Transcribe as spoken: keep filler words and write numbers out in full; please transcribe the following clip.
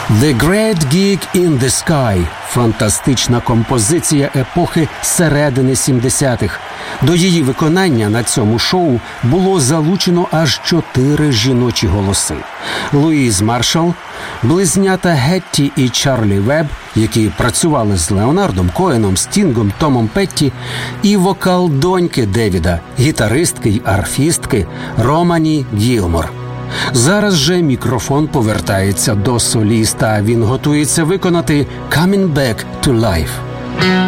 The Great Gig in the Sky – фантастична композиція епохи середини сімдесятих. До її виконання на цьому шоу було залучено аж чотири жіночі голоси. Луїз Маршалл, близнята Гетті і Чарлі Веб, які працювали з Леонардом Коеном, Стінгом, Томом Петті, і вокал доньки Девіда, гітаристки й арфістки Романі Гілмор. Зараз же мікрофон повертається до соліста, він готується виконати «Coming Back to Life».